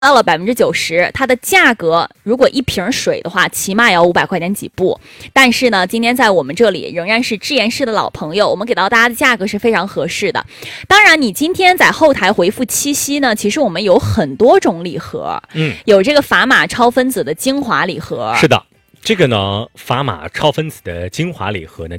到了90%，它的价格如果一瓶水的话，起码要500块钱起步。但是呢，今天在我们这里仍然是智妍式的老朋友，我们给到大家的价格是非常合适的。当然，你今天在后台回复七夕呢，其实我们有很多种礼盒，有这个砝码超分子的精华礼盒， 是的。这个呢，砝码超分子的精华礼盒呢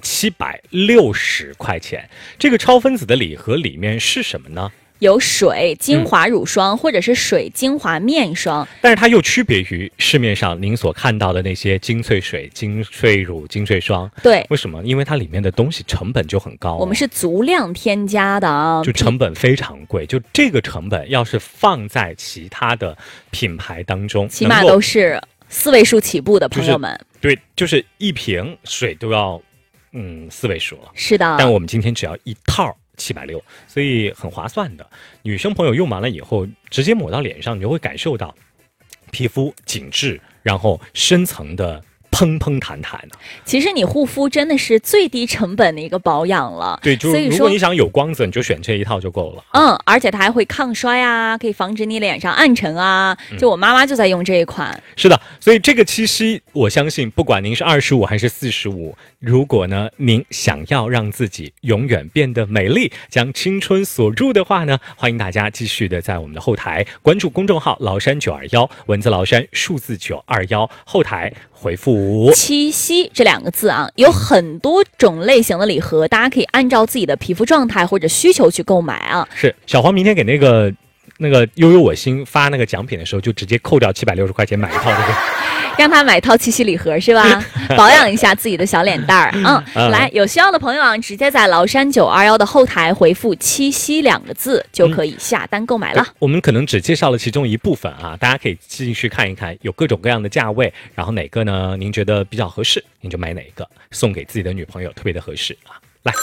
，760块钱。这个超分子的礼盒里面是什么呢？ 有水精华乳霜，或者是水精华面霜， 但是它又区别于市面上您所看到的那些精粹水、精粹乳、精粹霜。 对， 为什么？因为它里面的东西成本就很高， 我们是足量添加的啊， 就成本非常贵。就这个成本要是放在其他的品牌当中， 起码都是4位数起步的，朋友们。 对，就是一瓶水都要4位数了。 是的， 但我们今天只要一套760，所以很划算的。女生朋友用完了以后，直接抹到脸上，你就会感受到皮肤紧致，然后深层的砰砰弹弹的。 其实你护肤真的是最低成本的一个保养了。 对，就如果你想有光泽，你就选这一套就够了。 而且它还会抗衰啊，可以防止你脸上暗沉啊。就我妈妈就在用这一款。 是的，所以这个七夕，我相信不管您是25还是45，如果呢您想要让自己永远变得美丽，将青春锁住的话呢，欢迎大家继续的在我们的后台关注公众号崂山921，文字崂山，数字921，后台回复七夕这2个字啊，有很多种类型的礼盒，大家可以按照自己的皮肤状态或者需求去购买啊。 是小黄明天给那个悠悠我心发那个奖品的时候，就直接扣掉760块钱买一套这个。 让他买套七夕礼盒是吧？保养一下自己的小脸蛋儿。来，有需要的朋友啊，直接在崂山921的后台回复七夕2个字就可以下单购买了。 我们可能只介绍了其中一部分啊，大家可以继续看一看，有各种各样的价位，然后哪个呢您觉得比较合适，您就买哪个，送给自己的女朋友特别的合适啊。来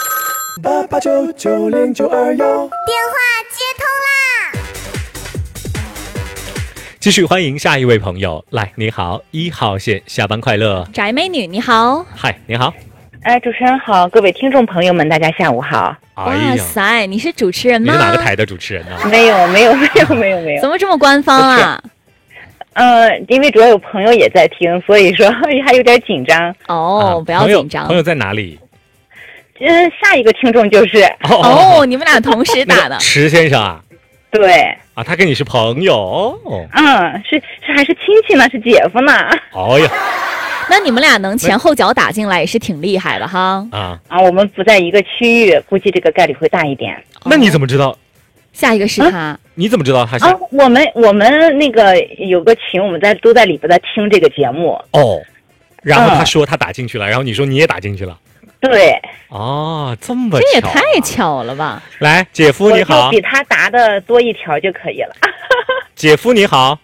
，88990921，电话接通啦。继续欢迎下一位朋友，来，你好，1号线，下班快乐。 翟美女你好。 嗨，你好。 主持人好，各位听众朋友们，大家下午好。 哇塞，你是主持人吗？ 你是哪个台的主持人呢？ 没有。 怎么这么官方啊？ 因为主要有朋友也在听，所以说还有点紧张。 不要紧张。 朋友在哪里？ 下一个听众就是你们俩同时打的。 池先生啊？ 对啊，他跟你是朋友是还是亲戚呢？是姐夫呢？ 那你们俩能前后脚打进来也是挺厉害的哈。 我们不在一个区域，估计这个概率会大一点。 那你怎么知道下一个是他？ 你怎么知道他是？ 我们那个有个群，我们都在里边在听这个节目。 然后他说他打进去了，然后你说你也打进去了。 对。 这么巧， 这也太巧了吧！ 来，姐夫你好。 我就比他答的多一条就可以了。 姐夫你好。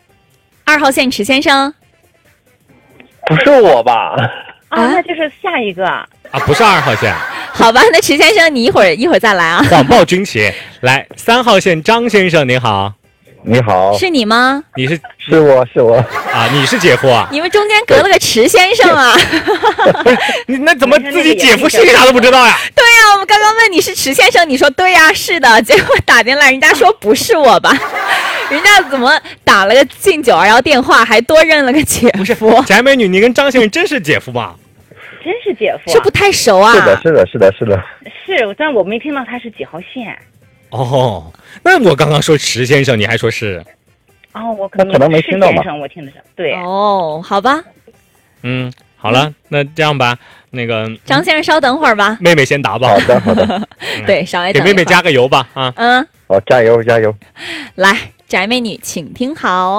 2号线池先生。 不是我吧？ 那就是下一个。 不是2号线。 好吧，那池先生你一会儿再来啊。 谎报军旗。来，3号线张先生你好。 你好。 是你吗？ 是我你是姐夫啊？ 你们中间隔了个池先生啊？ 不是，你那怎么自己姐夫姓啥都不知道呀？ 对呀，我们刚刚问你是池先生，你说对呀，是的，结果打进来人家说不是我吧？人家怎么打了个进921电话，还多认了个姐夫？ 翟美女，你跟张先生真是姐夫吗？ 真是姐夫。 是不太熟啊？ 是的。 是，但我没听到他是几号线。 那我刚刚说池先生，你还说是？ 我可能没听到吧？我听的是对。 好吧。 好了，那这样吧，那个张先生稍等会儿吧。 妹妹先答吧。 好的。 对，稍微等一会儿。 给妹妹加个油吧啊。 好，加油。 来，翟美女，请听好。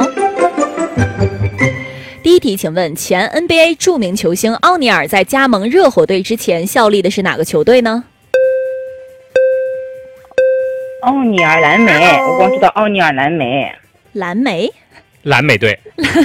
第一题，请问前 NBA 著名球星奥尼尔在加盟热火队之前效力的是哪个球队呢？ 奥尼尔蓝莓，我光知道奥尼尔蓝莓。 蓝莓队。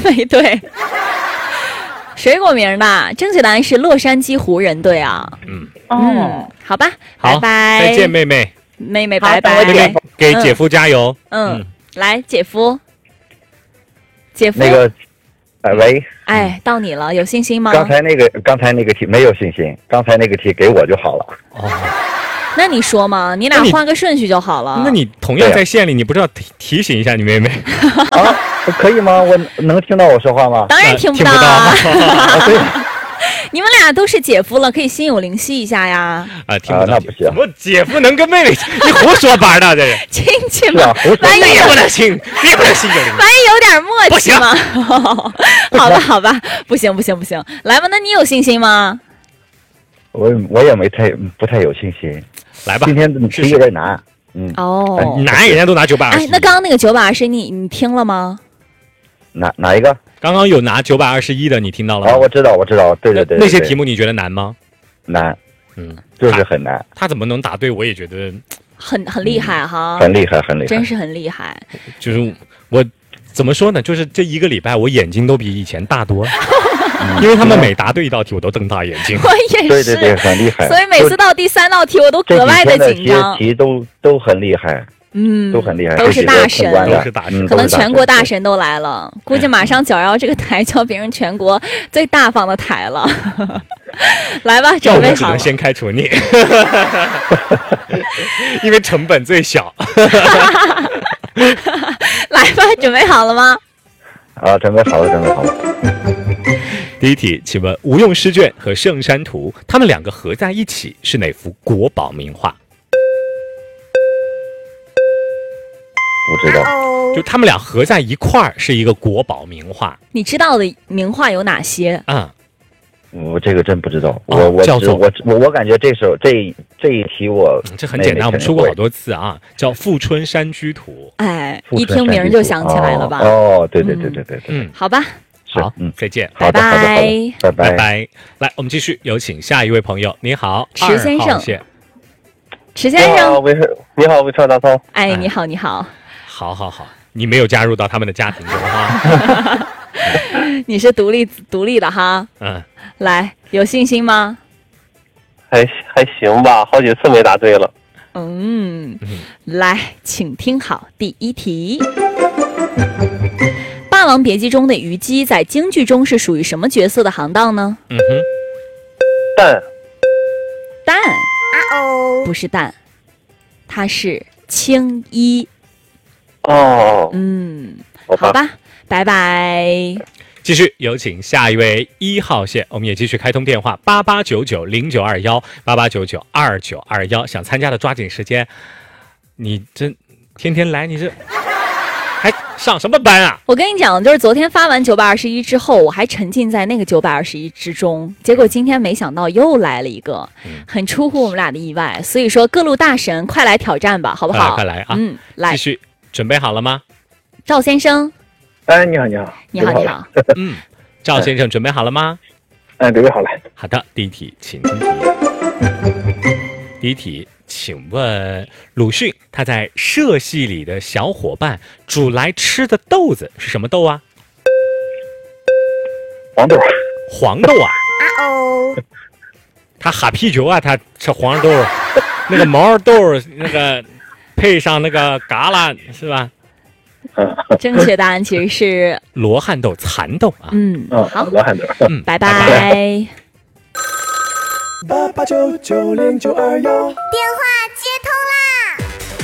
水果名吧，正确答案是洛杉矶湖人队啊。好吧，拜拜。 再见，妹妹。 妹妹，拜拜。 妹妹给姐夫加油。 来，姐夫。 那个，喂。 到你了，有信心吗？ 刚才那个题没有信心，刚才那个题给我就好了。 那你说嘛，你俩那你换个顺序就好了。 那你同样在县里，你不知道提醒一下你妹妹？ 啊，可以吗？我能听到我说话吗？ 当然听不到听不啊！ 啊，对你们俩都是姐夫了，可以心有灵犀一下呀。 啊，听不到。 那不行怎么姐夫能跟妹妹？你胡说八道，这是。 亲戚嘛是啊，，胡说万一那也不能信，也不能信有灵。 万一有点默契不嘛。好吧，好吧，不行，不行，不行。来吧，那你有信心吗？ 我也不太有信心。 来吧， 今天题有点难。 哦， 拿人家都拿920。 哎，那刚刚那个920，你听了吗？ 哪一个？ 刚刚有拿921的，你听到了吗？ 啊，我知道，对对对。 那些题目你觉得难吗？ 难， 嗯， 就是很难， 他怎么能答对？我也觉得很厉害哈， 很厉害，很厉害。 真是很厉害。 就是我怎么说呢？就是这一个礼拜，我眼睛都比以前大多了，因为他们每答对一道题，我都瞪大眼睛。 我也是， 对对对，很厉害。 所以每次到第3道题，我都格外的紧张。 这几天的题都很厉害，都很厉害， 都是大神， 都是大神， 可能全国大神都来了，估计马上911这个台就要变成全国最大方的台了。来吧，准备好了。 只能先开除你，因为成本最小。 来吧，准备好了吗？ 啊，准备好了，准备好了。 第一题，请问吴用诗卷和圣山图，他们两个合在一起是哪幅国宝名画？ 不知道。 就他们俩合在一块儿是一个国宝名画。 你知道的名画有哪些？ 我这个真不知道。我感觉这一题我这很简单，我们说过好多次啊，叫《富春山居图》。 哎，一听名就想起来了吧？ 哦，对对对对对对。 好吧。 好，再见， 拜拜， 拜拜拜。来，我们继续有请下一位朋友。你好， 池先生。池先生， 你好，魏超大涛。 哎，你好，你好。 好，你没有加入到他们的家庭中哈。 你是独立的哈。来，有信心吗？ 还行吧，好几次没答对了。 来，请听好第一题。《霸王别姬》中的虞姬在京剧中是属于什么角色的行当呢？ 蛋。 不是蛋，它是青衣。好吧，拜拜。 继续有请下一位1号线，我们也继续开通电话8899092188992921，想参加的抓紧时间。你这天天来，你这还上什么班啊？ 我跟你讲，就是昨天发完921之后，我还沉浸在那个921之中，结果今天没想到又来了一个，很出乎我们俩的意外。所以说，各路大神快来挑战吧，好不好？ 快来啊！ 来， 继续，准备好了吗？ 赵先生。 哎，你好。 赵先生准备好了吗？ 准备好了。 好的，第一题，请听题。第一题，请问鲁迅他在社戏里的小伙伴煮来吃的豆子是什么豆啊？黄豆啊！他哈啤酒啊，他吃黄豆，那个毛豆，那个配上那个嘎啦，是吧？ 正确答案其实是罗汉豆、蚕豆啊。 好， 罗汉豆。 拜拜。 88990921， 电话接通啦！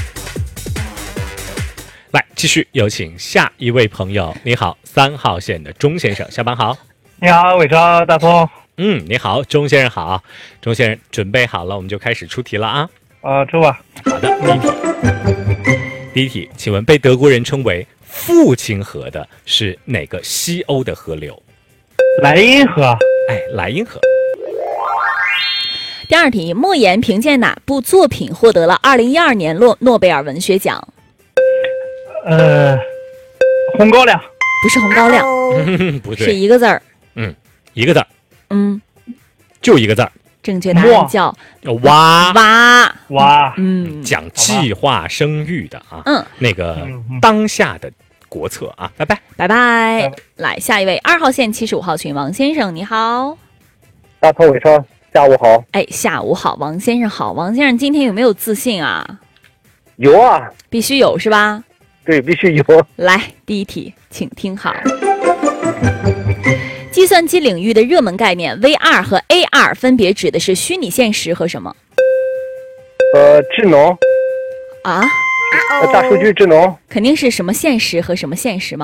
来，继续有请下一位朋友。你好，3号线的钟先生，下班好。 你好，伟超大风。 你好，钟先生好。钟先生准备好了，我们就开始出题了啊。 出吧。 好的，第一题，请问被德国人称为父亲河的是哪个西欧的河流？ 莱茵河。 哎，莱茵河。 第二题，莫言凭借哪部作品获得了2012年诺贝尔文学奖？ 红高粱。 不是红高粱， 不对， 是一个字儿。 一个字儿。就一个字儿。 正确答案叫蛙。 讲计划生育的啊。那个当下的国策啊。拜拜。 拜拜。来，下一位2号线75号群王先生，你好。 大头伟超，下午好。 哎，下午好，王先生好。王先生今天有没有自信啊？ 有啊， 必须有是吧？ 对，必须有。 来，第一题，请听好。计算机领域的热门概念 VR 和 AR 分别指的是虚拟现实和什么？ 智能啊， 大数据智能。 肯定是什么现实和什么现实吗？